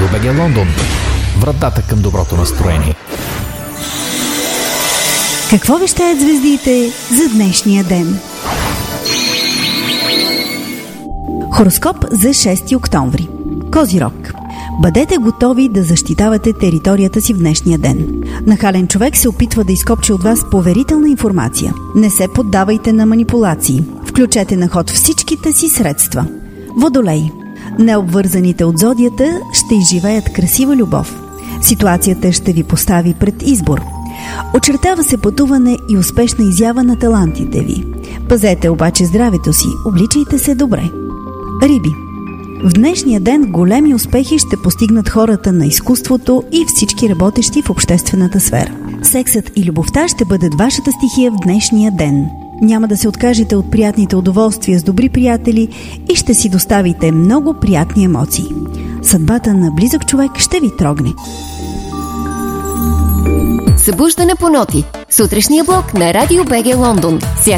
БГ Лондон. Вратата към доброто настроение. Какво вещаят звездите за днешния ден? Хороскоп за 6 октомври. Козирог. Бъдете готови да защитавате територията си в днешния ден. Нахален човек се опитва да изкопче от вас поверителна информация. Не се поддавайте на манипулации. Включете на ход всичките си средства. Водолей. Необвързаните от зодията ще изживеят красива любов. Ситуацията ще ви постави пред избор. Очертава се пътуване и успешна изява на талантите ви. Пазете обаче здравето си, обличайте се добре. Риби. В днешния ден големи успехи ще постигнат хората на изкуството и всички работещи в обществената сфера. Сексът и любовта ще бъдат вашата стихия в днешния ден. Няма да се откажете от приятните удоволствия с добри приятели и ще си доставите много приятни емоции. Съдбата на близък човек ще ви трогне. Събуждане по ноти. Сутрешния блок на Радио БГ Лондон.